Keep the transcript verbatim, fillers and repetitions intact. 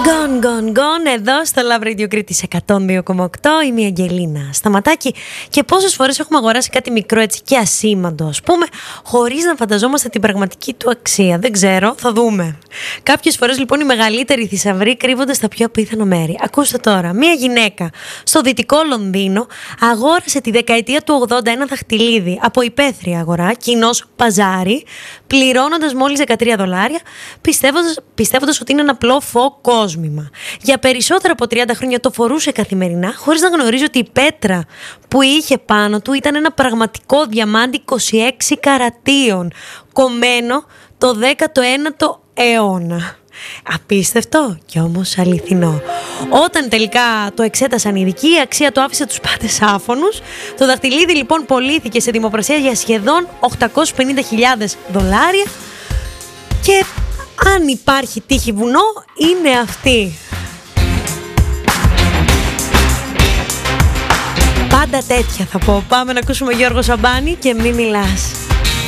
Gone, gone, gone, εδώ στο Love Radio Κρήτης εκατόν δύο κόμμα οκτώ. Είμαι η Αγγελίνα Σταματάκη. Και πόσες φορές έχουμε αγοράσει κάτι μικρό έτσι και ασήμαντο, ας πούμε, χωρίς να φανταζόμαστε την πραγματική του αξία? Δεν ξέρω, θα δούμε. Κάποιες φορές λοιπόν οι μεγαλύτεροι θησαυροί κρύβονται στα πιο απίθανο μέρη. Ακούστε τώρα, μία γυναίκα στο δυτικό Λονδίνο αγόρασε τη δεκαετία του ογδόντα ένα δαχτυλίδι από υπαίθρια αγορά, κοινώς παζάρι, πληρώνοντας μόλις δεκατρία δολάρια, πιστεύοντας, πιστεύοντας ότι είναι ένα απλό φω κόσμημα. Για περισσότερα από τριάντα χρόνια το φορούσε καθημερινά, χωρίς να γνωρίζει ότι η πέτρα που είχε πάνω του ήταν ένα πραγματικό διαμάντι είκοσι έξι καρατίων, κομμένο το δέκατο ένατο αιώνα. Απίστευτο και όμως αληθινό. Όταν τελικά το εξέτασαν οι ειδικοί, η αξία του άφησε τους πάντες άφωνους. Το δαχτυλίδι λοιπόν πωλήθηκε σε δημοπρασία για σχεδόν οκτακόσιες πενήντα χιλιάδες δολάρια. Και αν υπάρχει τύχη βουνό, είναι αυτή. Πάντα τέτοια θα πω. Πάμε να ακούσουμε Γιώργο Σαμπάνη και Μη μιλάς.